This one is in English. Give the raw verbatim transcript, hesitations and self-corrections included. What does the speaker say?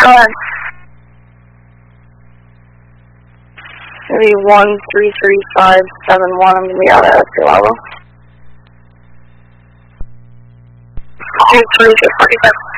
Go ahead. Maybe one three three five seven one. I'm gonna be out at two level. Two three forty five.